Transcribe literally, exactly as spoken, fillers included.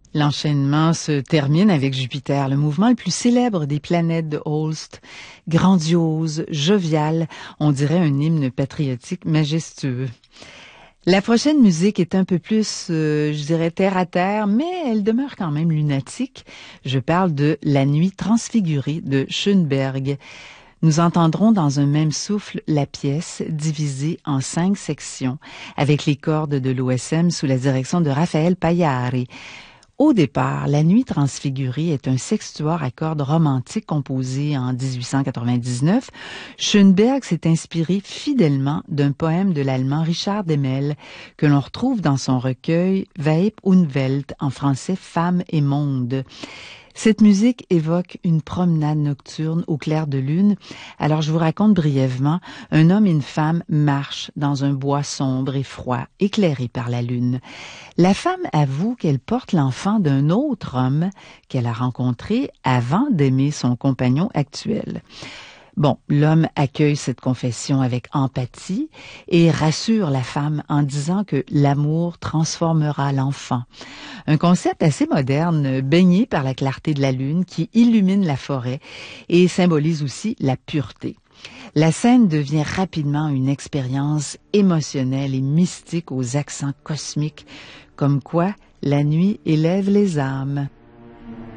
L'enchaînement se termine avec Jupiter, le mouvement le plus célèbre des planètes de Holst. Grandiose, jovial, on dirait un hymne patriotique majestueux. La prochaine musique est un peu plus, euh, je dirais, terre-à-terre, mais elle demeure quand même lunatique. Je parle de La Nuit transfigurée de Schoenberg. Nous entendrons dans un même souffle la pièce divisée en cinq sections, avec les cordes de l'O S M sous la direction de Raphaël Pagliari. Au départ, La Nuit transfigurée est un sextuor à cordes romantique composé en dix-huit cent quatre-vingt-dix-neuf. Schoenberg s'est inspiré fidèlement d'un poème de l'allemand Richard Demel que l'on retrouve dans son recueil Weib und Welt, en français Femme et Monde. Cette musique évoque une promenade nocturne au clair de lune. Alors je vous raconte brièvement, un homme et une femme marchent dans un bois sombre et froid, éclairé par la lune. La femme avoue qu'elle porte l'enfant d'un autre homme qu'elle a rencontré avant d'aimer son compagnon actuel. Bon, l'homme accueille cette confession avec empathie et rassure la femme en disant que l'amour transformera l'enfant. Un concept assez moderne, baigné par la clarté de la lune qui illumine la forêt et symbolise aussi la pureté. La scène devient rapidement une expérience émotionnelle et mystique aux accents cosmiques, comme quoi la nuit élève les âmes.